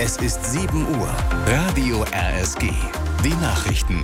Es ist 7 Uhr. Radio RSG. Die Nachrichten.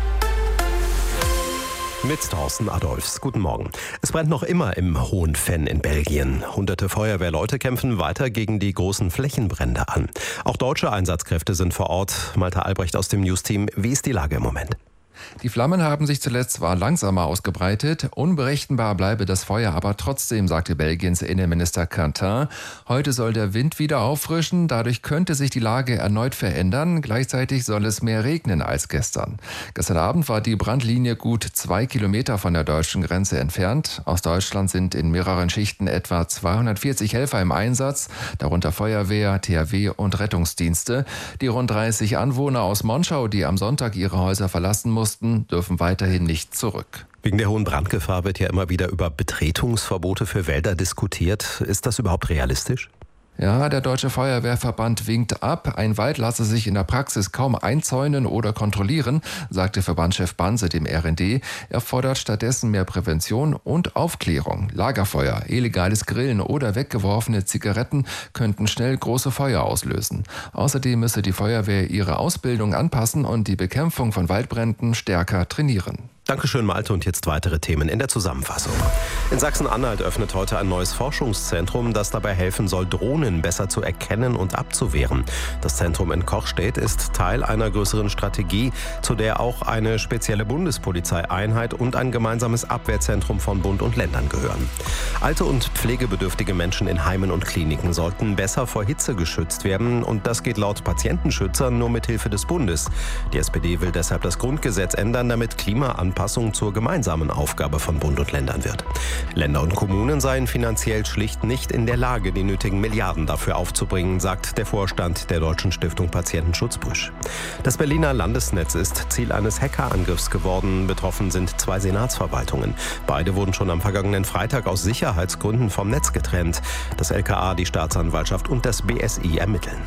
Mit Thorsten Adolfs. Guten Morgen. Es brennt noch immer im Hohen Venn in Belgien. Hunderte Feuerwehrleute kämpfen weiter gegen die großen Flächenbrände an. Auch deutsche Einsatzkräfte sind vor Ort. Malte Albrecht aus dem News-Team. Wie ist die Lage im Moment? Die Flammen haben sich zuletzt zwar langsamer ausgebreitet, unberechenbar bleibe das Feuer aber trotzdem, sagte Belgiens Innenminister Quentin. Heute soll der Wind wieder auffrischen, dadurch könnte sich die Lage erneut verändern. Gleichzeitig soll es mehr regnen als gestern. Gestern Abend war die Brandlinie gut 2 Kilometer von der deutschen Grenze entfernt. Aus Deutschland sind in mehreren Schichten etwa 240 Helfer im Einsatz, darunter Feuerwehr, THW und Rettungsdienste. Die rund 30 Anwohner aus Monschau, die am Sonntag ihre Häuser verlassen mussten, dürfen weiterhin nicht zurück. Wegen der hohen Brandgefahr wird ja immer wieder über Betretungsverbote für Wälder diskutiert. Ist das überhaupt realistisch? Ja, der Deutsche Feuerwehrverband winkt ab. Ein Wald lasse sich in der Praxis kaum einzäunen oder kontrollieren, sagte Verbandschef Banse dem RND. Er fordert stattdessen mehr Prävention und Aufklärung. Lagerfeuer, illegales Grillen oder weggeworfene Zigaretten könnten schnell große Feuer auslösen. Außerdem müsse die Feuerwehr ihre Ausbildung anpassen und die Bekämpfung von Waldbränden stärker trainieren. Dankeschön, Malte. Und jetzt weitere Themen in der Zusammenfassung. In Sachsen-Anhalt öffnet heute ein neues Forschungszentrum, das dabei helfen soll, Drohnen besser zu erkennen und abzuwehren. Das Zentrum in Kochstedt ist Teil einer größeren Strategie, zu der auch eine spezielle Bundespolizeieinheit und ein gemeinsames Abwehrzentrum von Bund und Ländern gehören. Alte und pflegebedürftige Menschen in Heimen und Kliniken sollten besser vor Hitze geschützt werden. Und das geht laut Patientenschützern nur mit Hilfe des Bundes. Die SPD will deshalb das Grundgesetz ändern, damit Klimaanpassung zur gemeinsamen Aufgabe von Bund und Ländern wird. Länder und Kommunen seien finanziell schlicht nicht in der Lage, die nötigen Milliarden dafür aufzubringen, sagt der Vorstand der Deutschen Stiftung Patientenschutz Brüsch. Das Berliner Landesnetz ist Ziel eines Hackerangriffs geworden. Betroffen sind 2 Senatsverwaltungen. Beide wurden schon am vergangenen Freitag aus Sicherheitsgründen vom Netz getrennt. Das LKA, die Staatsanwaltschaft und das BSI ermitteln.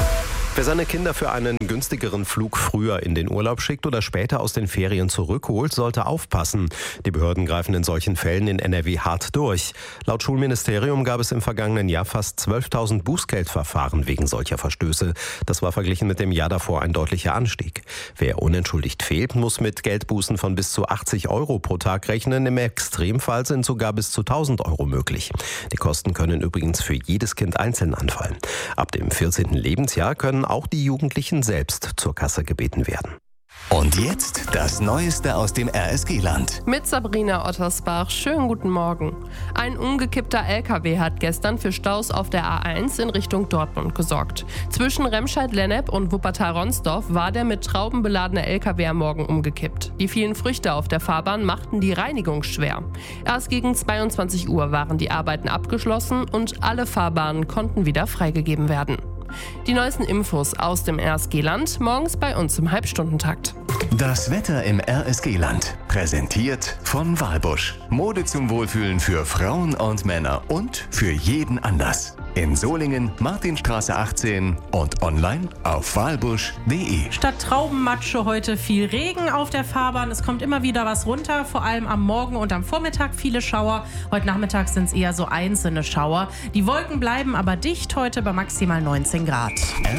Wer seine Kinder für einen günstigeren Flug früher in den Urlaub schickt oder später aus den Ferien zurückholt, sollte aufpassen. Die Behörden greifen in solchen Fällen in NRW hart durch. Laut Schulministerium gab es im vergangenen Jahr fast 12.000 Bußgeldverfahren wegen solcher Verstöße. Das war verglichen mit dem Jahr davor ein deutlicher Anstieg. Wer unentschuldigt fehlt, muss mit Geldbußen von bis zu 80 € pro Tag rechnen. Im Extremfall sind sogar bis zu 1.000 € möglich. Die Kosten können übrigens für jedes Kind einzeln anfallen. Ab dem 14. Lebensjahr können auch die Jugendlichen selbst zur Kasse gebeten werden. Und jetzt das Neueste aus dem RSG-Land. Mit Sabrina Ottersbach. Schönen guten Morgen. Ein umgekippter LKW hat gestern für Staus auf der A1 in Richtung Dortmund gesorgt. Zwischen Remscheid-Lennep und Wuppertal-Ronsdorf war der mit Trauben beladene LKW am Morgen umgekippt. Die vielen Früchte auf der Fahrbahn machten die Reinigung schwer. Erst gegen 22 Uhr waren die Arbeiten abgeschlossen und alle Fahrbahnen konnten wieder freigegeben werden. Die neuesten Infos aus dem RSG-Land morgens bei uns im Halbstundentakt. Das Wetter im RSG-Land. Präsentiert von Walbusch. Mode zum Wohlfühlen für Frauen und Männer und für jeden Anlass. In Solingen, Martinstraße 18 und online auf walbusch.de. Statt Traubenmatsche heute viel Regen auf der Fahrbahn. Es kommt immer wieder was runter, vor allem am Morgen und am Vormittag viele Schauer. Heute Nachmittag sind es eher so einzelne Schauer. Die Wolken bleiben aber dicht heute bei maximal 19 Grad.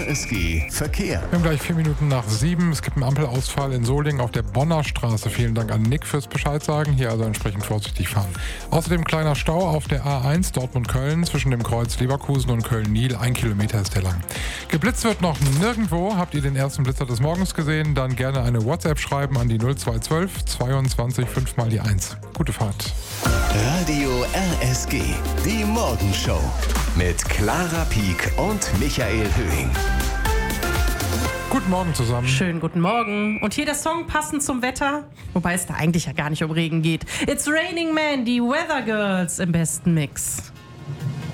RSG Verkehr. Wir haben gleich 4 Minuten nach 7. Es gibt einen Ampelausfall in Solingen auf der Bonner Straße. Vielen Dank an Nick fürs Bescheid sagen. Hier also entsprechend vorsichtig fahren. Außerdem kleiner Stau auf der A1 Dortmund-Köln zwischen dem Kreuz Leverkusen und Köln-Nil. 1 Kilometer ist der lang. Geblitzt wird noch nirgendwo. Habt ihr den ersten Blitzer des Morgens gesehen? Dann gerne eine WhatsApp schreiben an die 0212 22 5 mal die 1. Gute Fahrt. Radio RSG. Die Morgenshow. Mit Clara Pieck und Michael Höhing. Guten Morgen zusammen. Schönen guten Morgen. Und hier der Song passend zum Wetter, wobei es da eigentlich ja gar nicht um Regen geht. It's Raining Man, die Weather Girls im besten Mix.